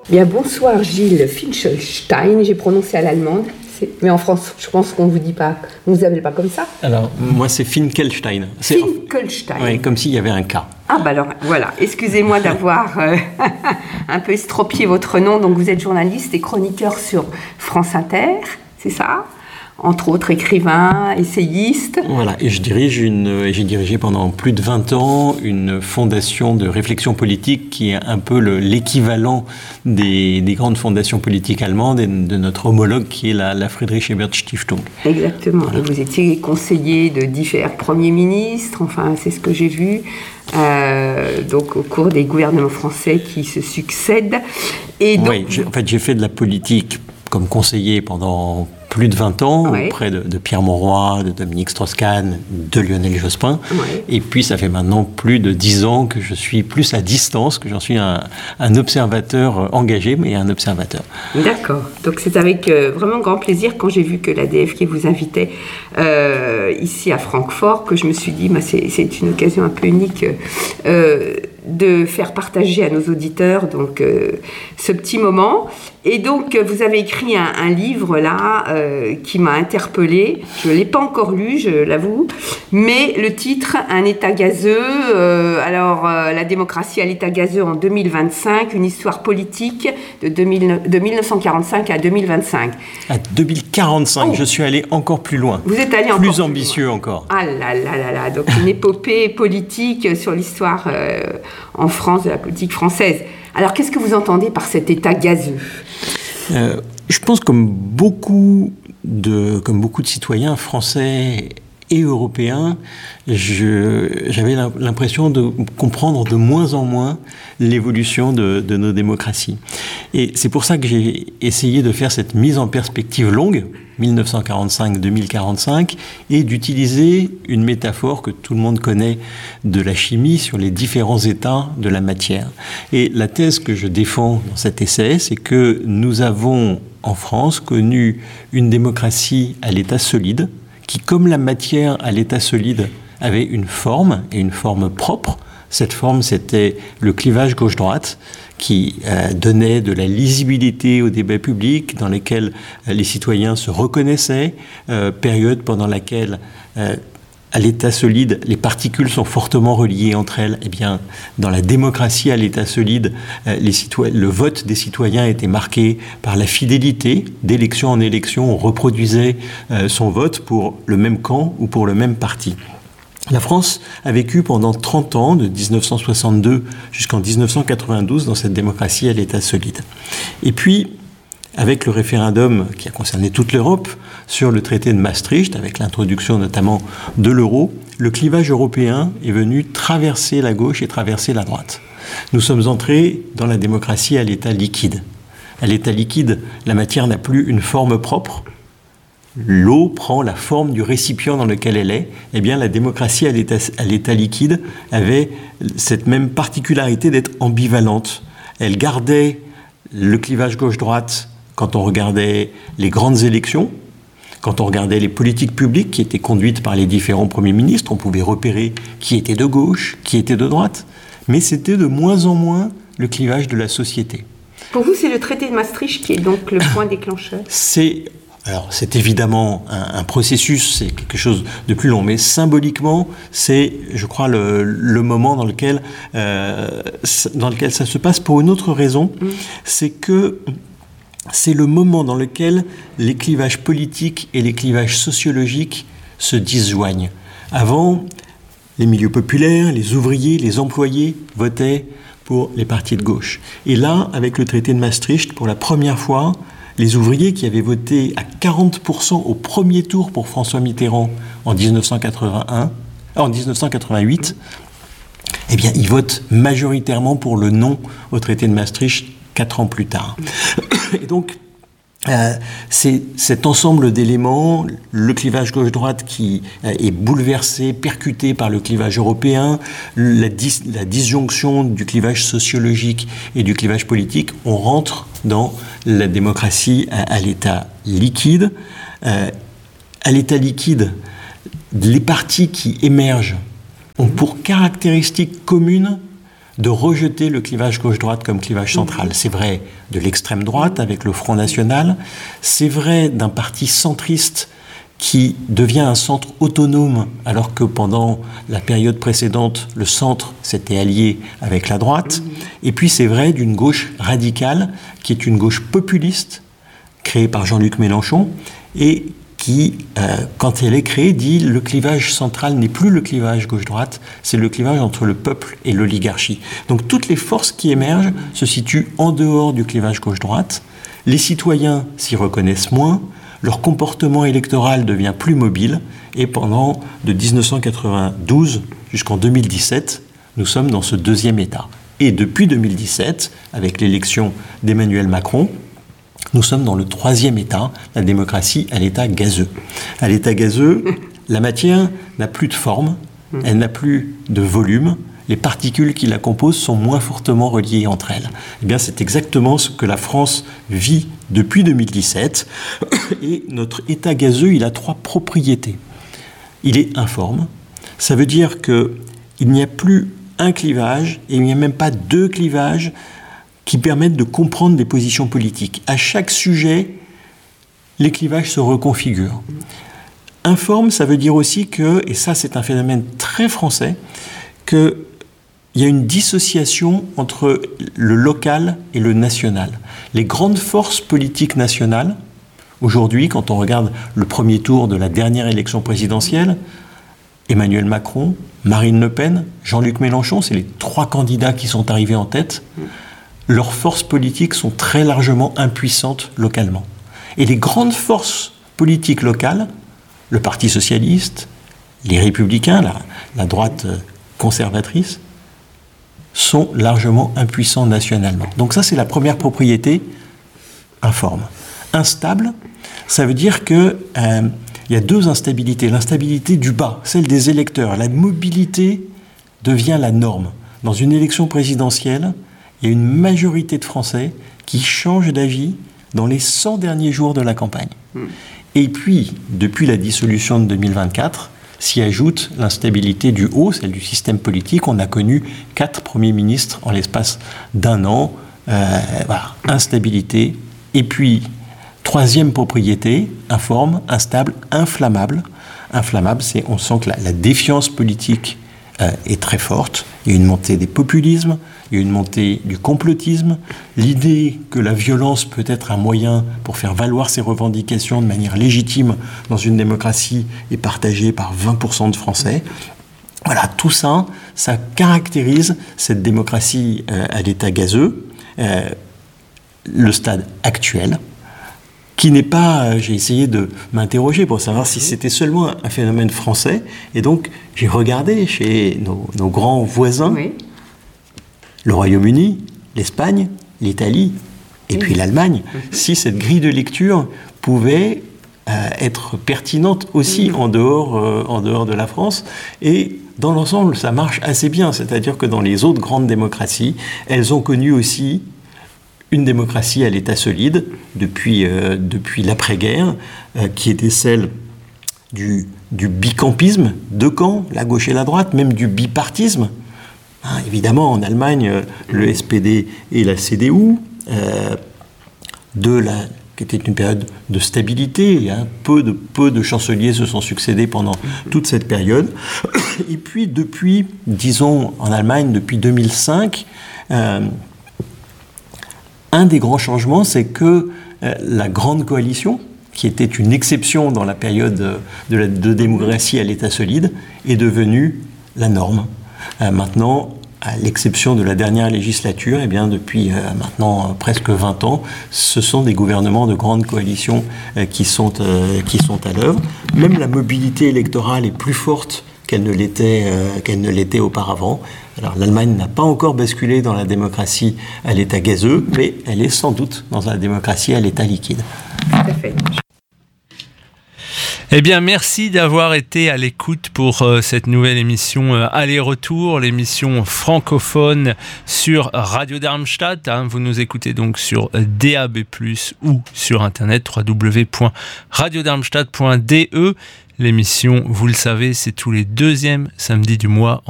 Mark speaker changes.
Speaker 1: Bien, bonsoir Gilles Finkelstein, j'ai prononcé à l'allemande, mais en France, je pense qu'on ne vous dit pas, on ne vous appelle pas comme ça.
Speaker 2: Alors, moi c'est Finkelstein.
Speaker 1: Finkelstein.
Speaker 2: Oui, comme s'il y avait un K.
Speaker 1: Ah bah alors, voilà, excusez-moi d'avoir un peu estropié votre nom. Donc vous êtes journaliste et chroniqueur sur France Inter, c'est ça ? Entre autres écrivain, essayiste.
Speaker 2: Voilà, et j'ai dirigé pendant plus de 20 ans une fondation de réflexion politique qui est un peu l'équivalent des grandes fondations politiques allemandes et de notre homologue qui est la Friedrich Ebert Stiftung.
Speaker 1: Exactement, voilà. Et vous étiez conseiller de divers premiers ministres, enfin c'est ce que j'ai vu, donc au cours des gouvernements français qui se succèdent. Et donc...
Speaker 2: Oui, j'ai fait de la politique comme conseiller pendant plus de 20 ans,
Speaker 1: ouais, auprès
Speaker 2: de Pierre Mauroy, de Dominique Strauss-Kahn, de Lionel Jospin.
Speaker 1: Ouais.
Speaker 2: Et puis, ça fait maintenant plus de 10 ans que je suis plus à distance, que j'en suis un observateur engagé, mais un observateur.
Speaker 1: D'accord. Donc, c'est avec vraiment grand plaisir, quand j'ai vu que la DFK vous invitait ici à Francfort, que je me suis dit, c'est une occasion un peu unique de faire partager à nos auditeurs donc, ce petit moment. Et donc, vous avez écrit un livre, là, qui m'a interpellée. Je ne l'ai pas encore lu, je l'avoue. Mais le titre, Un État gazeux. La démocratie à l'État gazeux en 2025, une histoire politique de 1945 à 2025.
Speaker 2: À 2045, je suis allé encore plus loin.
Speaker 1: Vous êtes allé encore
Speaker 2: plus ambitieux encore.
Speaker 1: Ah là là là là, donc une épopée politique sur l'histoire en France, de la politique française. Alors, qu'est-ce que vous entendez par cet État gazeux ?
Speaker 2: Je pense comme beaucoup de citoyens français et européens, j'avais l'impression de comprendre de moins en moins l'évolution de nos démocraties. Et c'est pour ça que j'ai essayé de faire cette mise en perspective longue, 1945-2045, et d'utiliser une métaphore que tout le monde connaît de la chimie sur les différents états de la matière. Et la thèse que je défends dans cet essai, c'est que nous avons en France connu une démocratie à l'état solide, qui, comme la matière à l'état solide, avait une forme, et une forme propre. Cette forme, c'était le clivage gauche-droite, qui donnait de la lisibilité au débat public, dans lesquels les citoyens se reconnaissaient, période pendant laquelle, à l'état solide, les particules sont fortement reliées entre elles. Eh bien, dans la démocratie à l'état solide, le vote des citoyens était marqué par la fidélité. D'élection en élection, on reproduisait son vote pour le même camp ou pour le même parti. La France a vécu pendant 30 ans, de 1962 jusqu'en 1992, dans cette démocratie à l'état solide. Et puis, avec le référendum qui a concerné toute l'Europe sur le traité de Maastricht, avec l'introduction notamment de l'euro, le clivage européen est venu traverser la gauche et traverser la droite. Nous sommes entrés dans la démocratie à l'état liquide. À l'état liquide, la matière n'a plus une forme propre. L'eau prend la forme du récipient dans lequel elle est. Eh bien, la démocratie à l'état liquide avait cette même particularité d'être ambivalente. Elle gardait le clivage gauche-droite quand on regardait les grandes élections, quand on regardait les politiques publiques qui étaient conduites par les différents premiers ministres, on pouvait repérer qui était de gauche, qui était de droite, mais c'était de moins en moins le clivage de la société.
Speaker 1: Pour vous, c'est le traité de Maastricht qui est donc le point déclencheur ? C'est
Speaker 2: évidemment un processus, c'est quelque chose de plus long, mais symboliquement, c'est, je crois, le moment dans lequel ça se passe pour une autre raison, c'est que c'est le moment dans lequel les clivages politiques et les clivages sociologiques se disjoignent. Avant, les milieux populaires, les ouvriers, les employés votaient pour les partis de gauche. Et là, avec le traité de Maastricht, pour la première fois, les ouvriers qui avaient voté à 40% au premier tour pour François Mitterrand en 1988, eh bien, ils votent majoritairement pour le non au traité de Maastricht 4 ans plus tard. Et donc, c'est cet ensemble d'éléments, le clivage gauche-droite qui est bouleversé, percuté par le clivage européen, la disjonction du clivage sociologique et du clivage politique, on rentre dans la démocratie à l'état liquide. À l'état liquide, les partis qui émergent ont pour caractéristique commune de rejeter le clivage gauche-droite comme clivage central. C'est vrai de l'extrême droite avec le Front National, c'est vrai d'un parti centriste qui devient un centre autonome, alors que pendant la période précédente, le centre s'était allié avec la droite. Et puis c'est vrai d'une gauche radicale, qui est une gauche populiste, créée par Jean-Luc Mélenchon, et qui, quand elle est créée, dit le clivage central n'est plus le clivage gauche-droite, c'est le clivage entre le peuple et l'oligarchie. Donc toutes les forces qui émergent se situent en dehors du clivage gauche-droite. Les citoyens s'y reconnaissent moins, leur comportement électoral devient plus mobile, et pendant de 1992 jusqu'en 2017, nous sommes dans ce deuxième état. Et depuis 2017, avec l'élection d'Emmanuel Macron, nous sommes dans le troisième état, la démocratie à l'état gazeux. À l'état gazeux, la matière n'a plus de forme, elle n'a plus de volume, les particules qui la composent sont moins fortement reliées entre elles. Eh bien, c'est exactement ce que la France vit depuis 2017. Et notre état gazeux, il a 3 propriétés. Il est informe. Ça veut dire qu'il n'y a plus un clivage, et il n'y a même pas 2 clivages qui permettent de comprendre des positions politiques. À chaque sujet, les clivages se reconfigurent. Informe, ça veut dire aussi que, et ça c'est un phénomène très français, qu'il y a une dissociation entre le local et le national. Les grandes forces politiques nationales, aujourd'hui, quand on regarde le premier tour de la dernière élection présidentielle, Emmanuel Macron, Marine Le Pen, Jean-Luc Mélenchon, c'est les 3 candidats qui sont arrivés en tête. Leurs forces politiques sont très largement impuissantes localement. Et les grandes forces politiques locales, le Parti socialiste, les Républicains, la droite conservatrice, sont largement impuissants nationalement. Donc ça, c'est la première propriété, informe. Instable, ça veut dire qu'il y a 2 instabilités. L'instabilité du bas, celle des électeurs. La mobilité devient la norme. Dans une élection présidentielle, il y a une majorité de Français qui changent d'avis dans les 100 derniers jours de la campagne. Et puis, depuis la dissolution de 2024, s'y ajoute l'instabilité du haut, celle du système politique. On a connu 4 premiers ministres en l'espace d'1 an. Voilà, instabilité. Et puis, 3e propriété, informe, instable, inflammable. Inflammable, on sent que la défiance politique est très forte. Il y a une montée des populismes, il y a une montée du complotisme. L'idée que la violence peut être un moyen pour faire valoir ses revendications de manière légitime dans une démocratie est partagée par 20% de Français. Voilà, tout ça, ça caractérise cette démocratie à l'état gazeux, le stade actuel, qui n'est pas... J'ai essayé de m'interroger pour savoir si c'était seulement un phénomène français, et donc j'ai regardé chez nos grands voisins, le Royaume-Uni, l'Espagne, l'Italie, et puis l'Allemagne, si cette grille de lecture pouvait être pertinente aussi en dehors de la France. Et dans l'ensemble, ça marche assez bien. C'est-à-dire que dans les autres grandes démocraties, elles ont connu aussi une démocratie à l'état solide depuis l'après-guerre, qui était celle du bicampisme, 2 camps, la gauche et la droite, même du bipartisme. Évidemment, en Allemagne, le SPD et la CDU, qui était une période de stabilité, peu de chanceliers se sont succédés pendant toute cette période. Et puis, disons, en Allemagne, depuis 2005, un des grands changements, c'est que la grande coalition, qui était une exception dans la période de démocratie à l'état solide, est devenue la norme. Maintenant, à l'exception de la dernière législature, eh bien, depuis maintenant presque 20 ans, ce sont des gouvernements de grande coalition qui sont à l'œuvre. Même la mobilité électorale est plus forte qu'elle ne l'était auparavant. Alors l'Allemagne n'a pas encore basculé dans la démocratie à l'état gazeux, mais elle est sans doute dans la démocratie à l'état liquide.
Speaker 1: Tout à fait.
Speaker 3: Eh bien, merci d'avoir été à l'écoute pour cette nouvelle émission Aller-Retour, l'émission francophone sur Radio Darmstadt. Vous nous écoutez donc sur DAB+, ou sur internet www.radiodarmstadt.de. L'émission, vous le savez, c'est tous les 2e samedis du mois.